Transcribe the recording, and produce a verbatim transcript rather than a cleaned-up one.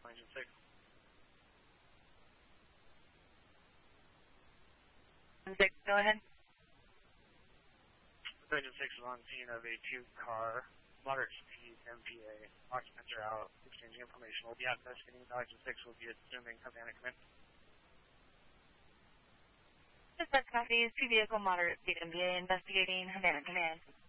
Engine six. six, go ahead. Engine six is on scene of a two car, moderate speed M P A. Occupants are out, exchanging information. We'll be out investigating. Engine six will be assuming Havana command. Dispatch copies, two vehicle moderate speed M P A investigating Havana command.